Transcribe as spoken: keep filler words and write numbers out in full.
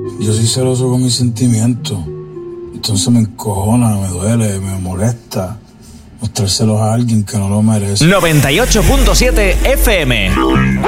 Yo soy celoso con mis sentimientos. Entonces me encojona, me duele, me molesta mostrárselos a alguien que no lo merece. noventa y ocho punto siete F M.